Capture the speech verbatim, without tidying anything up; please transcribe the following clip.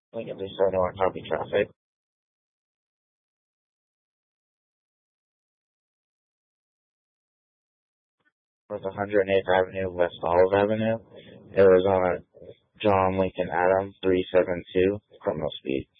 Like at least I know I copy traffic. It was one hundred eighth Avenue, West Olive Avenue. It was on a John Lincoln Adams three seven two criminal speed.